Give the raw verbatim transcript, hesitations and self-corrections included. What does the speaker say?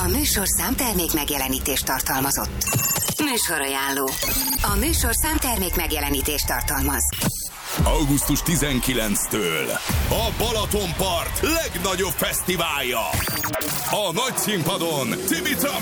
A műsorszám termék megjelenítést tartalmazott. Műsorajánló. A műsorszám termék megjelenítést tartalmaz. augusztus tizenkilencedikétől a Balatonpart legnagyobb fesztiválja. A nagy színpadon Cimica